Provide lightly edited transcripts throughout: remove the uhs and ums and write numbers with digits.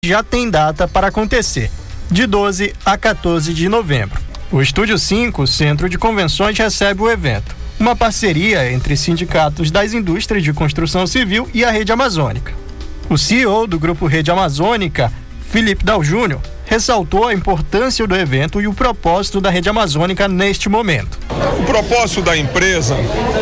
já tem data para acontecer, de 12 a 14 de novembro. O Estúdio 5, Centro de Convenções, recebe o evento, uma parceria entre sindicatos das indústrias de construção civil e a Rede Amazônica. O CEO do Grupo Rede Amazônica, Felipe Dal Júnior, ressaltou a importância do evento e o propósito da Rede Amazônica neste momento. O propósito da empresa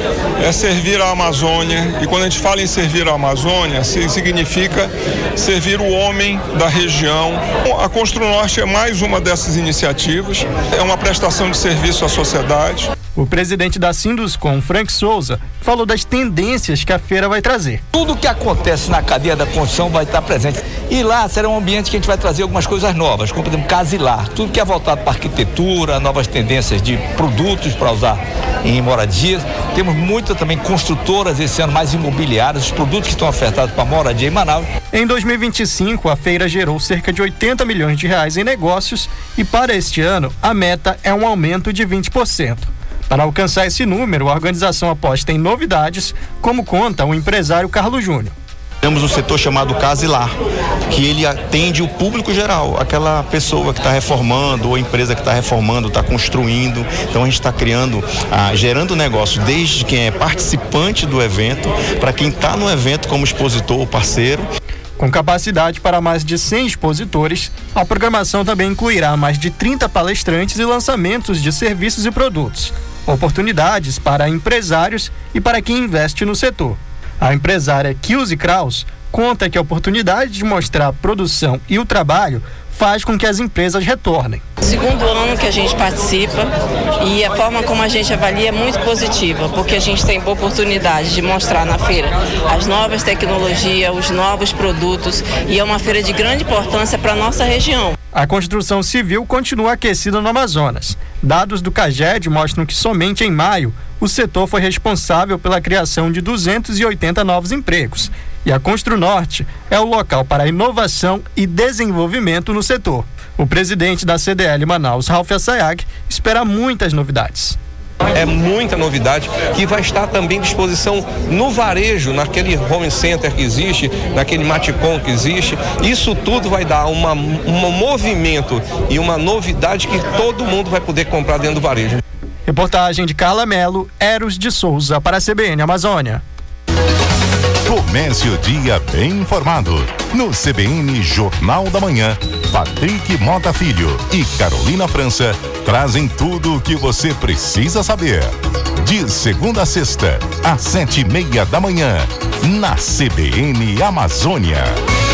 é servir a Amazônia, e quando a gente fala em servir a Amazônia, significa servir o homem da região. A Construnorte é mais uma dessas iniciativas, é uma prestação de serviço à sociedade. O presidente da Sinduscon, Frank Souza, falou das tendências que a feira vai trazer. Tudo que acontece na cadeia da construção vai estar presente. E lá será um ambiente que a gente vai trazer algumas coisas novas, como por exemplo, Casa e Lar. Tudo que é voltado para arquitetura, novas tendências de produtos para usar em moradias. Temos muitas também construtoras esse ano, mais imobiliárias, os produtos que estão ofertados para moradia em Manaus. Em 2025, a feira gerou cerca de 80 milhões de reais em negócios e para este ano a meta é um aumento de 20%. Para alcançar esse número, a organização aposta em novidades, como conta o empresário Carlos Júnior. Temos um setor chamado Casa e Lar, que ele atende o público geral, aquela pessoa que está reformando ou empresa que está reformando, está construindo. Então a gente está gerando negócio desde quem é participante do evento, para quem está no evento como expositor ou parceiro. Com capacidade para mais de 100 expositores, a programação também incluirá mais de 30 palestrantes e lançamentos de serviços e produtos, oportunidades para empresários e para quem investe no setor. A empresária Kilze Kraus conta que a oportunidade de mostrar a produção e o trabalho faz com que as empresas retornem. Segundo ano que a gente participa e a forma como a gente avalia é muito positiva, porque a gente tem boa oportunidade de mostrar na feira as novas tecnologias, os novos produtos, e é uma feira de grande importância para a nossa região. A construção civil continua aquecida no Amazonas. Dados do CAGED mostram que somente em maio o setor foi responsável pela criação de 280 novos empregos. E a Construnorte é o local para inovação e desenvolvimento no setor. O presidente da CDL Manaus, Ralph Assayag, espera muitas novidades. É muita novidade que vai estar também à disposição no varejo, naquele home center que existe, naquele Maticom que existe. Isso tudo vai dar um movimento e uma novidade que todo mundo vai poder comprar dentro do varejo. Reportagem de Carla Melo, Eros de Souza para a CBN Amazônia. Comece o dia bem informado. No CBN Jornal da Manhã, Patrick Mota Filho e Carolina França trazem tudo o que você precisa saber. De segunda a sexta, às 7:30 da manhã, na CBN Amazônia.